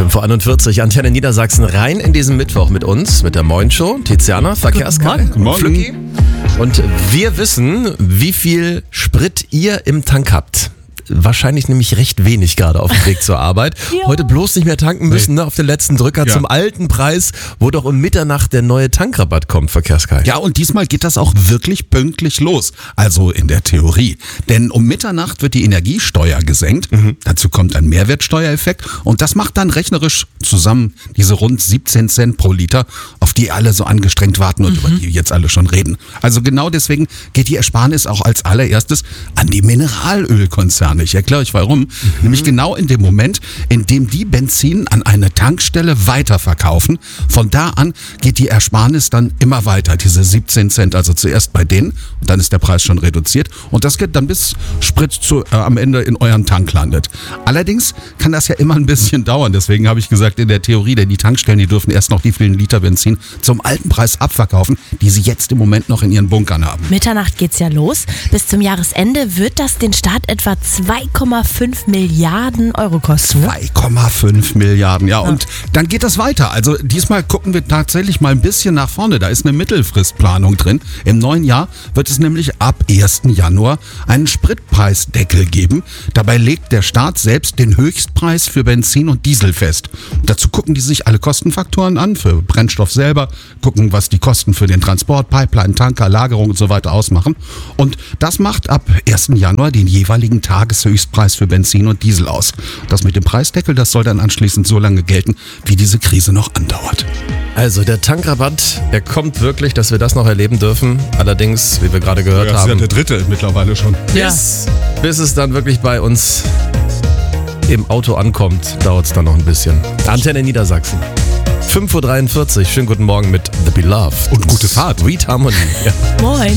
5:41 Uhr, Antenne Niedersachsen, rein in diesen Mittwoch mit uns, mit der Moin Show. Tiziana, Verkehrskai, Flücki. Und wir wissen, wie viel Sprit ihr im Tank habt. Wahrscheinlich nämlich recht wenig gerade auf dem Weg zur Arbeit. Ja. Heute bloß nicht mehr tanken müssen, ne, auf den letzten Drücker zum alten Preis, wo doch um Mitternacht der neue Tankrabatt kommt, Verkehrskai. Ja, und diesmal geht das auch wirklich pünktlich los. Also in der Theorie. Denn um Mitternacht wird die Energiesteuer gesenkt. Dazu kommt ein Mehrwertsteuereffekt. Und das macht dann rechnerisch zusammen diese rund 17 Cent pro Liter, auf die alle so angestrengt warten und über die jetzt alle schon reden. Also genau deswegen geht die Ersparnis auch als allererstes an die Mineralölkonzerne. Ich erkläre euch warum. Nämlich genau in dem Moment, in dem die Benzin an eine Tankstelle weiterverkaufen. Von da an geht die Ersparnis dann immer weiter. Diese 17 Cent, also zuerst bei denen, und dann ist der Preis schon reduziert. Und das geht dann bis Sprit am Ende in eurem Tank landet. Allerdings kann das ja immer ein bisschen dauern. Deswegen habe ich gesagt, in der Theorie, denn die Tankstellen, die dürfen erst noch die vielen Liter Benzin zum alten Preis abverkaufen, die sie jetzt im Moment noch in ihren Bunkern haben. Mitternacht geht's ja los. Bis zum Jahresende wird das den Staat etwa 2,5 Milliarden Euro kosten. 2,5 Milliarden, ja. Und dann geht das weiter. Also diesmal gucken wir tatsächlich mal ein bisschen nach vorne. Da ist eine Mittelfristplanung drin. Im neuen Jahr wird es nämlich ab 1. Januar einen Spritpreisdeckel geben. Dabei legt der Staat selbst den Höchstpreis für Benzin und Diesel fest. Dazu gucken die sich alle Kostenfaktoren an, für Brennstoff selber, gucken, was die Kosten für den Transport, Pipeline, Tanker, Lagerung und so weiter ausmachen. Und das macht ab 1. Januar den jeweiligen Tageshöchstpreis für Benzin und Diesel aus. Das mit dem Preisdeckel, das soll dann anschließend so lange gelten, wie diese Krise noch andauert. Also der Tankrabatt, der kommt wirklich, dass wir das noch erleben dürfen. Allerdings, wie wir gerade gehört Das ist haben, ja der dritte mittlerweile schon. bis es dann wirklich bei uns im Auto ankommt, dauert es dann noch ein bisschen. Antenne Niedersachsen. 5:43 Uhr, schönen guten Morgen mit The Beloved. Und gute Fahrt. Sweet Harmony. Ja. Moin.